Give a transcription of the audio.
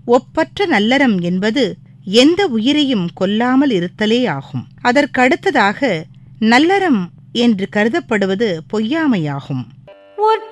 ஒப்பற்ற நல்லறம் என்பது எந்த உயிரையும் கொல்லாமல் இருத்தலே ஆகும். அதற்கடுத்ததாக நல்லறம் என்று கருதப்படுவது பொய்யாமையாகும்.